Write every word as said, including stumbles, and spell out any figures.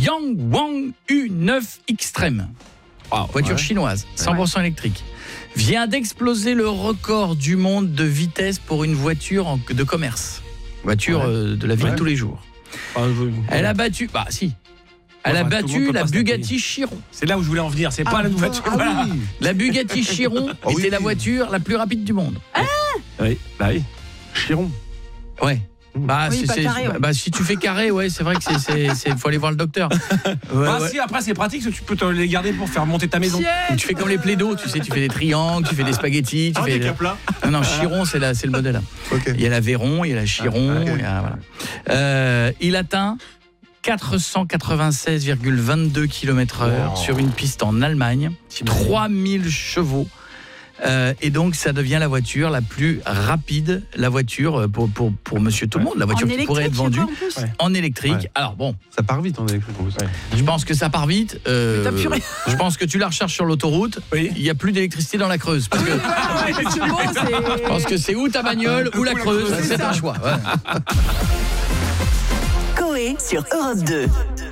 Yangwang U neuf Extreme. Wow, voiture ouais. chinoise, cent pour cent ouais. électrique. Vient d'exploser le record du monde de vitesse pour une voiture en, de commerce. Voiture ouais. euh, de la vie ouais. de tous les jours. Ah, je... Elle a battu... Bah si. Elle enfin, a battu la Bugatti Chiron. C'est là où je voulais en venir, c'est ah, pas la nouvelle voiture. Ah, voilà. oui. La Bugatti Chiron oh, était oui. la voiture la plus rapide du monde. Ah oui, bah oui. Chiron. Ouais. Bah, oui, c'est, c'est, carré, ouais. bah si tu fais carré, ouais, c'est vrai que c'est, c'est, c'est faut aller voir le docteur. Ouais, bah, ouais. Si après c'est pratique, tu peux te les garder pour faire monter ta maison. Tu fais comme les plaidos, tu sais, tu fais des triangles, tu fais des spaghettis, tu ah, fais des le... Non non, Chiron c'est la, c'est le modèle. Okay. Il y a la Véron, il y a la Chiron, ah, okay. il y a, voilà. Euh, il atteint quatre cent quatre-vingt-seize virgule vingt-deux kilomètres heure wow. sur une piste en Allemagne, trois mille chevaux. Euh, et donc ça devient la voiture la plus rapide, la voiture pour, pour, pour monsieur tout le monde, la voiture qui pourrait être vendue en, ouais. en électrique. Ouais. Alors bon, ça part vite en électrique. Ouais. Je pense que ça part vite. Euh, je pense que tu la recharges sur l'autoroute, oui. il n'y a plus d'électricité dans la Creuse. Parce que bon, c'est... je pense que c'est ou ta bagnole ou la Creuse, c'est, c'est un choix. Ouais. Coé sur Europe deux.